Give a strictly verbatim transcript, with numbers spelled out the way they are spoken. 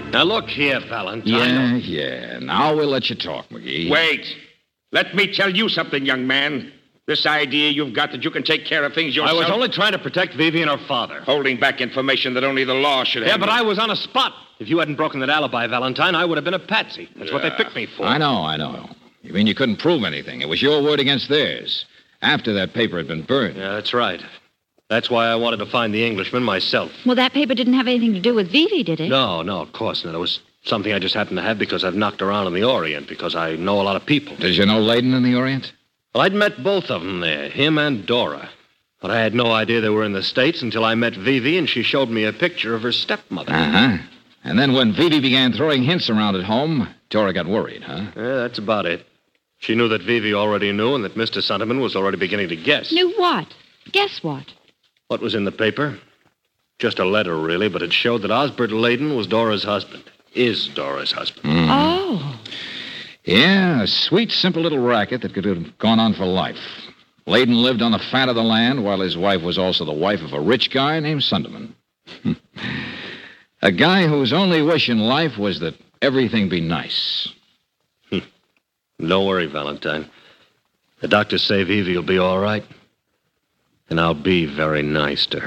Now, look here, Valentine. Yeah, yeah. Now we'll let you talk, McGee. Wait. Let me tell you something, young man. This idea you've got that you can take care of things yourself... I was only trying to protect Vivi and her father. Holding back information that only the law should have. Yeah, but I was on a spot. If you hadn't broken that alibi, Valentine, I would have been a patsy. That's yeah. what they picked me for. I know, I know. You mean you couldn't prove anything? It was your word against theirs. After that paper had been burned. Yeah, that's right. That's why I wanted to find the Englishman myself. Well, that paper didn't have anything to do with Vivi, did it? No, no, of course not. It was something I just happened to have because I've knocked around in the Orient, because I know a lot of people. Did you know Layden in the Orient? Well, I'd met both of them there, him and Dora. But I had no idea they were in the States until I met Vivi and she showed me a picture of her stepmother. Uh-huh. And then when Vivi began throwing hints around at home, Dora got worried, huh? Yeah, that's about it. She knew that Vivi already knew and that Mister Sunderman was already beginning to guess. Knew what? Guess what? What was in the paper? Just a letter, really, but it showed that Osbert Layden was Dora's husband. Is Dora's husband. Mm. Oh. Yeah, a sweet, simple little racket that could have gone on for life. Layden lived on the fat of the land, while his wife was also the wife of a rich guy named Sunderman. A guy whose only wish in life was that everything be nice. Don't worry, Valentine. The doctors say Vivi will be all right. And I'll be very nice to her.